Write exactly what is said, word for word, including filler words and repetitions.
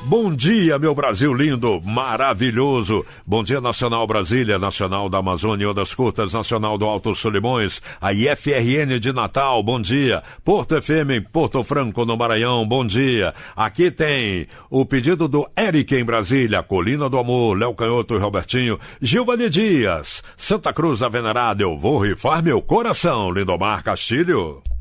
Bom dia, meu Brasil lindo, maravilhoso. Bom dia, Nacional Brasília, Nacional da Amazônia, Ondas Curtas, Nacional do Alto Solimões, a I F R N de Natal, bom dia. Porto F M em Porto Franco, no Maranhão, bom dia. Aqui tem o pedido do Eric em Brasília, Colina do Amor, Léo Canhoto e Robertinho, Gilvani Dias, Santa Cruz da Venerada, eu vou rifar meu coração, Lindomar Castilho.